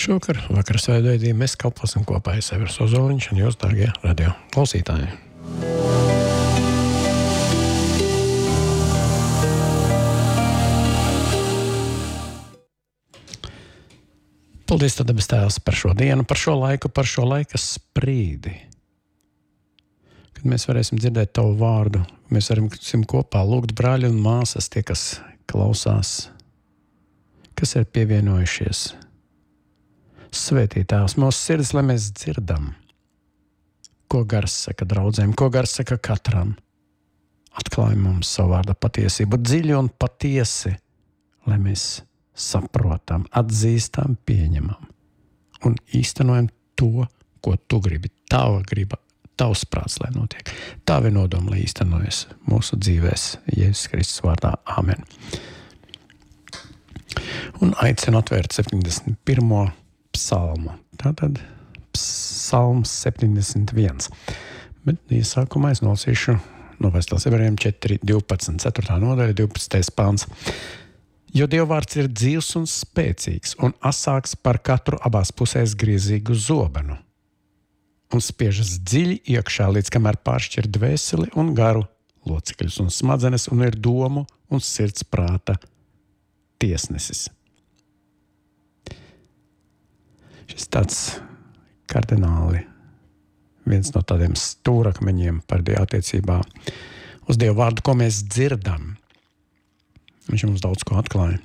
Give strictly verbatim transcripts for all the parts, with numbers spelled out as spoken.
Šovakar, vakar svētdienā mēs kalposim kopā ar Severu Ozoliņš un jūs, dārgie radio klausītāji. Paldies, Tad debes Tēvs, par šo dienu, par šo laiku, par šo laika sprīdi, kad mēs varēsim dzirdēt Tavu vārdu, mēs varēsim kopā lūgt brāļi un māsas, tie, kas klausās, kas ir pievienojušies. Svētī Tēvs mūsu sirdis, lai mēs dzirdam, ko Gars saka draudzēm, ko Gars saka katram. Atklāj mums savu vārda patiesību dziļi un patiesi, lai mēs saprotam, atzīstam, pieņemam un īstenojam to, ko Tu gribi, Tava griba, Tavs prāts, lai notiek. Tavi nodomi, lai īstenojas mūsu dzīvēs, Jēzus Kristus vārdā. Āmen. Un aicinu atvērt septiņdesmit pirmo psalmu. Tātad psalms septiņdesmit viens. Bet iesākumā es nolasīšu no Vēstules ebrejiem četri divpadsmit, ceturtā nodaļa, divpadsmitais pāns. Jo Dieva vārds ir dzīvs un spēcīgs un asāks par katru abās pusēs griezīgu zobenu un spiežas dziļi iekšā, līdz kamēr pāršķir dvēseli un garu, locekļus un smadzenes un ir domu un sirds prāta tiesnesis. Šis tāds kardināli viens no tādiem stūrakmeņiem par Dievu attiecībā uz Dievu vārdu, ko mēs dzirdam. Viņš mums daudz ko atklāja.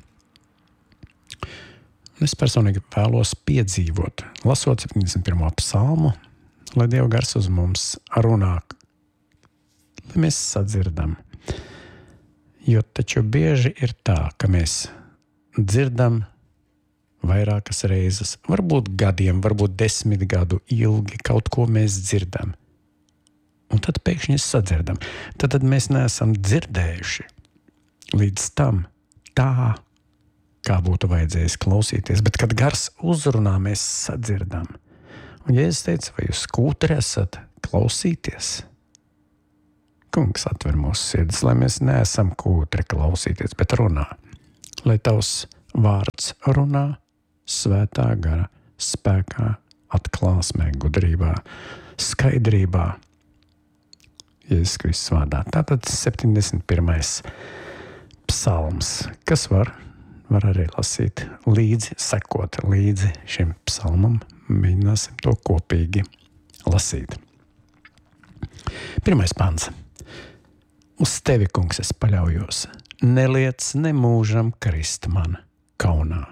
Un es personīgi vēlos piedzīvot, lasot septiņdesmit pirmo psalmu, lai Dieva gars uz mums runā, lai mēs sadzirdam. Jo taču bieži ir tā, ka mēs dzirdam vairākas reizes, varbūt gadiem, varbūt desmit gadu ilgi kaut ko mēs dzirdam. Un tad pēkšņi sadzirdam. Tad, tad mēs neesam dzirdējuši līdz tam tā, kā būtu vajadzējis klausīties. Bet, kad gars uzrunā, mēs sadzirdam. Un Jēzus teica, vai jūs skūtri esat klausīties? Kungs atver mūsu sirdis, lai mēs neesam kūtri klausīties, bet runā. Lai Tavs vārds runā svētā gara spēkā, atklāsmē, gudrībā, skaidrībā. Jēzus Kristus vārdā. Tātad septiņdesmit pirmais psalms, kas var, var arī lasīt līdzi, sekot līdzi šim psalmam. Mēģināsim to kopīgi lasīt. Pirmais pants. Uz Tevi, Kungs, es paļaujos. Neliec nemūžam krist man kaunā.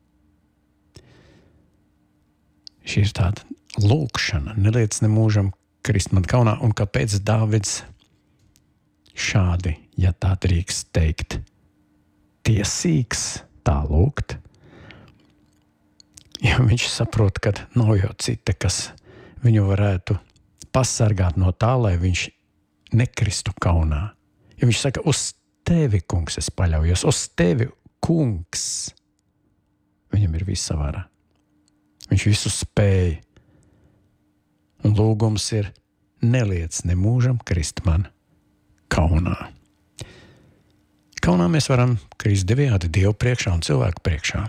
Šī ir tāda lūkšana. Neliec nemūžam krist man kaunā. Un kāpēc Dāvids šādi, ja tā drīkst teikt, tiesīgs tā lūgt? Jo viņš saprot, ka nav jau cita, kas viņu varētu pasargāt no tā, lai viņš nekristu kaunā. Ja viņš saka, uz Tevi, Kungs, es paļaujos, uz Tevi, Kungs. Viņam ir visa vara. Viņš visu spēj. Un lūgums ir, neliec nemūžam krist man kaunā. Kaunā mēs varam krist divējādi, Dievu priekšā un cilvēku priekšā.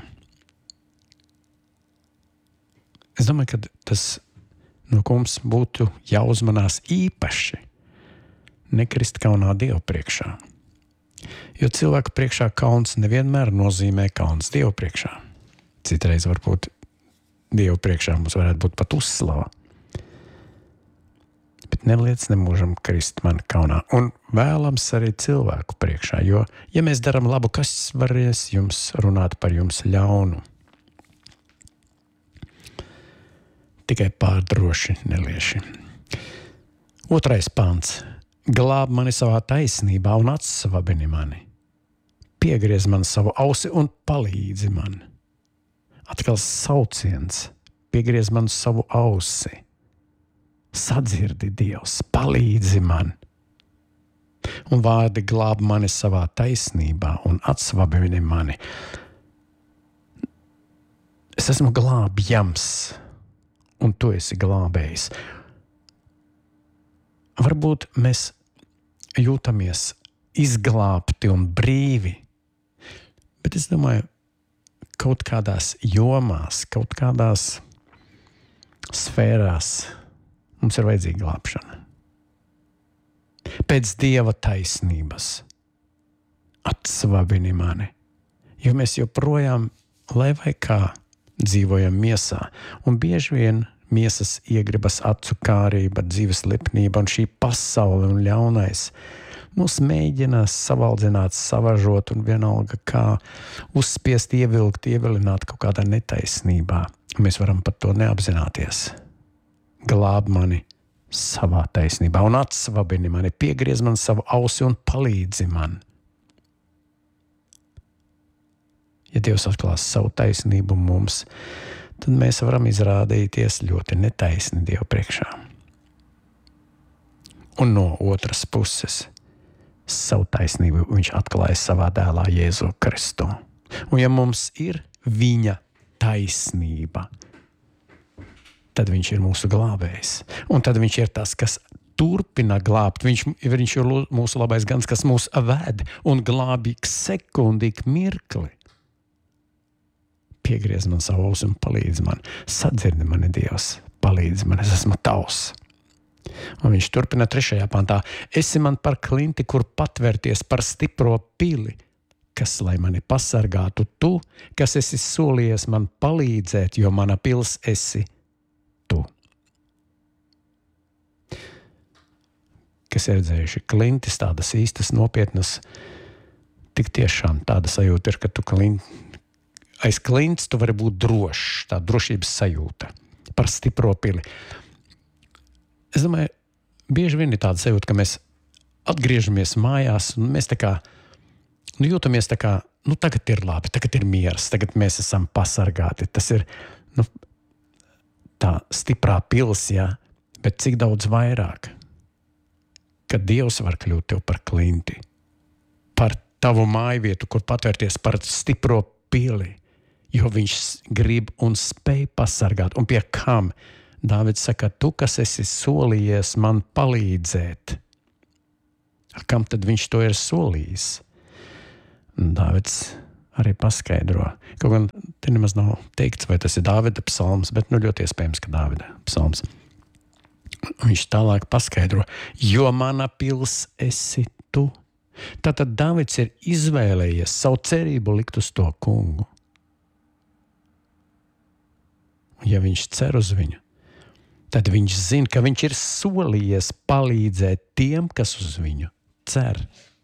Es domāju, ka tas no ko mums būtu jāuzmanās īpaši nekrist kaunā Dievu priekšā. Jo cilvēku priekšā kauns nevienmēr nozīmē kauns Dievu priekšā. Citreiz varbūt Dievu priekšā mums varētu būt pat uzslava. Bet neliec nemūžam krist man kaunā. Un vēlams arī cilvēku priekšā, jo, ja mēs darām labu, kas varēs jums runāt par jums ļaunu? Tikai pārdroši nelieši. Otrais pants. Glāb mani savā taisnībā un atsvabini mani. Piegriez man savu ausi un palīdzi man. Atkal sauciens. Piegriez man savu ausi. Sadzirdi, Dievs, palīdzi man. Un vārdi glāb mani savā taisnībā un atsvabini mani. Es esmu glābjams. Un Tu esi glābējs. Varbūt mēs jūtamies izglābti un brīvi, bet es domāju, kaut kādās jomās, kaut kādās sfērās mums ir vajadzīga glābšana. Pēc Dieva taisnības atsvabini mani, jo mēs joprojām, lai vai kā, dzīvojam miesā, un bieži vien miesas iegribas acu kārība, dzīves lipnība un šī pasaule un ļaunais mūs mēģina savaldzināt, savažot un vienalga kā uzspiest, ievilkt, ievilināt kaut kādā netaisnībā. Mēs varam pat to neapzināties. Glāb mani savā taisnībā un atsvabini mani, piegriez man savu ausi un palīdzi man. Ja Dievs atklās savu taisnību mums, tad mēs varam izrādīties ļoti netaisni Dievu priekšā. Un no otras puses, savu taisnību viņš atklāja savā dēlā Jēzu Kristu. Un ja mums ir viņa taisnība, tad viņš ir mūsu glābējs. Un tad viņš ir tas, kas turpina glābt. Viņš, viņš ir mūsu labais gans, kas mūs ved un glābi sekundi, ik mirkli. Piegriez man savu ausi un palīdz man. Sadzirdi mani, Dievs, palīdz man, es esmu tavs. Un viņš turpina trešajā pantā. Esi man par klinti, kur patvērties, par stipro pili, kas lai mani pasargātu tu, kas esi solījies man palīdzēt, jo mana pils esi tu. Kas ir redzējuši klintis, tādas īstas nopietnas, tik tiešām tāda sajūta ir, ka tu klinti, aiz klints tu vari būt drošs, tā drošības sajūta par stipro pili. Es domāju, bieži vien ir tāda sajūta, ka mēs atgriežamies mājās un mēs tā kā, nu jūtamies tā kā, nu tagad ir labi, tagad ir miers, tagad mēs esam pasargāti. Tas ir, nu, tā stiprā pils, jā, bet cik daudz vairāk, kad Dievs var kļūt tev par klinti, par tavu mājvietu, kur patvērties, par stipro pili, jo viņš grib un spēj pasargāt. Un pie kam? Dāvids saka, tu, kas esi solījies man palīdzēt. Kam tad viņš to ir solījis? Dāvids arī paskaidro. Kaut gan te nemaz nav teikts, vai tas ir Dāvida psalms, bet nu ļoti iespējams, ka Dāvida psalms. Viņš tālāk paskaidro, jo mana pils esi tu. Tātad Dāvids ir izvēlējies savu cerību likt uz to kungu. Ja viņš cer uz viņu, tad viņš zina, ka viņš ir solījies palīdzēt tiem, kas uz viņu cer.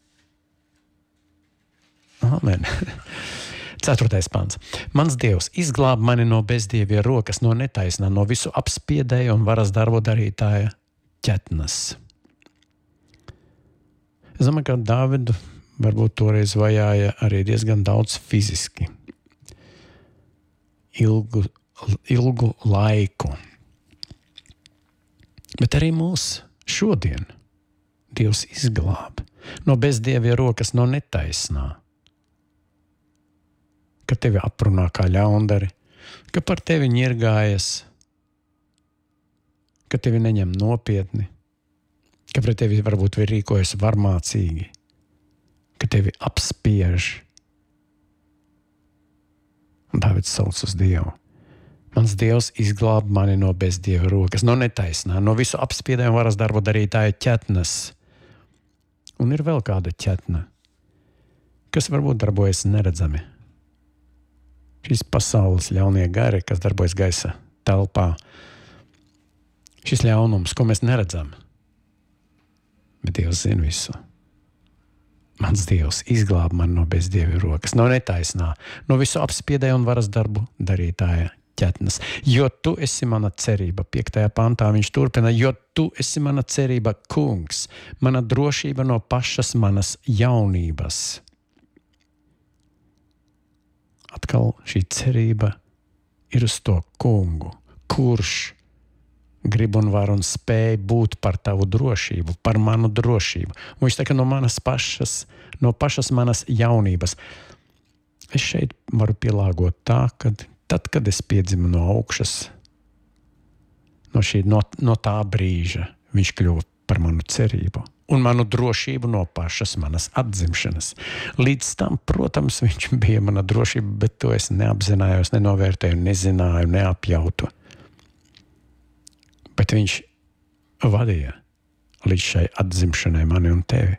Amen. Ceturtais pants. Mans Dievs, izglāb mani no bezdievie rokas, no netaisnā, no visu apspiedēja un varas darbu darītāja ķetnes. Es domāju, ka Dāvidu varbūt toreiz vajāja arī diezgan daudz fiziski. Ilgu, ilgu laiku. Bet arī mūs šodien Dievs izglāb no bezdievie rokas, no netaisnā. Ka tevi aprunā kā ļaundari, ka par tevi ņirgājas, ka tevi neņem nopietni, ka pret tevi varbūt ir rīkojas varmācīgi, ka tevi apspiež. Un Dāvids sauc uz Dievu. Mans Dievs izglāb mani no bezdieva rokas, no netaisnā, no visu apspiedējumu varas darbu darītāja ķetnes. Un ir vēl kāda ķetne, kas varbūt darbojas neredzami. Šīs pasaules ļaunie gari, kas darbojas gaisa telpā. Šis ļaunums, ko mēs neredzam. Bet Dievs zina visu. Mans Dievs izglāb mani no bezdieva rokas, no netaisnā, no visu apspiedēju un varas darbu darītāja ķetnes. Jo tu esi mana cerība. Piektajā pantā viņš turpina, jo tu esi mana cerība, kungs, mana drošība no pašas manas jaunības. Atkal šī cerība ir uz to kungu, kurš grib un var un spēj būt par tavu drošību, par manu drošību. Un viņš saka, no manas pašas, no pašas manas jaunības. Es šeit varu pielāgot tā, ka tad, kad es piedzimu no augšas, no, šī, no, no tā brīža viņš kļuva par manu cerību un manu drošību no pašas manas atzimšanas. Līdz tam, protams, viņš bija mana drošība, bet to es neapzinājos, nenovērtēju, nezināju, neapjautu. Bet viņš vadīja līdz šai atzimšanai mani un tevi.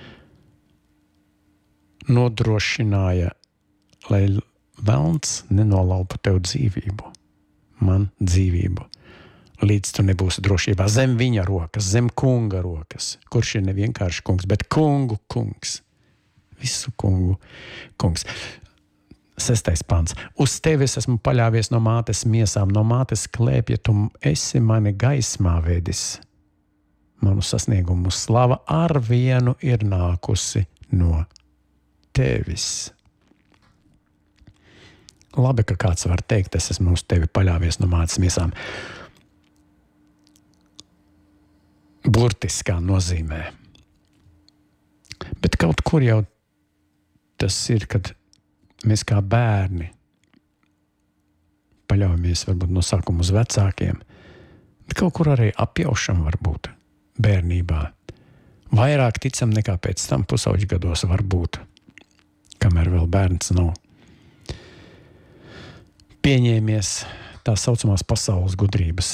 Nodrošināja, lai velns nenolaupa tev dzīvību, man dzīvību, līdz tu nebūsi drošībā zem viņa rokas, zem kunga rokas, kurš ir nevienkārši kungs, bet kungu kungs, visu kungu kungs. Sestais pants. Uz tevi es esmu paļāvies no mātes miesām, no mātes klēpja, tu esi mani gaismā vedis. Manu sasniegumu slava ar vienu ir nākusi no tevis. Labi, ka kāds var teikt, es esmu uz tevi paļāvies no mātes miesām. Burtiskā nozīmē. Bet kaut kur jau tas ir, kad mēs kā bērni paļaujamies varbūt no sākuma uz vecākiem, bet kaut kur arī apjaušam var būt bērnībā. Vairāk ticam nekā pēc tam pusauģu gados var būt, kamēr vēl bērns nav pieņēmies tā saucamās pasaules gudrības.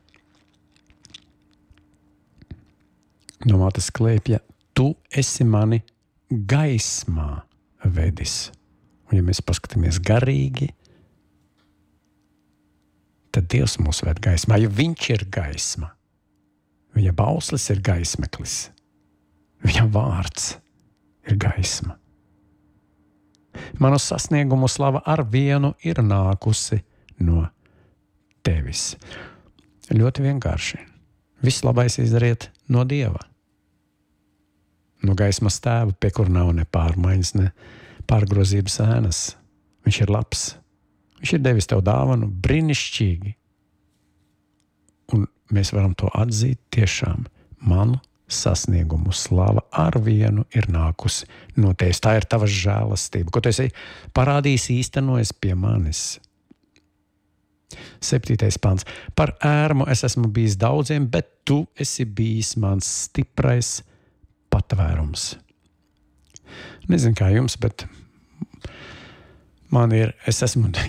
No mātes klēpja, tu esi mani gaismā vedis. Un ja mēs paskatāmies garīgi, tad Dievs mūs ved gaismā, jo viņš ir gaisma. Viņa bauslis ir gaismeklis. Viņa vārds ir gaisma. Manu sasniegumu slava ar vienu ir nākusi no tevis. Ļoti vienkārši. Viss labais izriet no Dieva. No gaismas tēva, pie kur nav ne pārmaiņas, ne pārgrozības ēnas. Viņš ir labs. Viņš ir devis tev dāvanu brīnišķīgi. Un mēs varam to atzīt tiešām. Manu sasniegumu slava ar vienu ir nākusi no tevis. Tā ir tava žēlastība, ko tu esi parādījis, īstenojis pie manis. Septītais pants. Par ērmu es esmu bijis daudziem, bet tu esi bijis mans stiprais patvērums. Nezinu kā jums, bet man ir, es esmu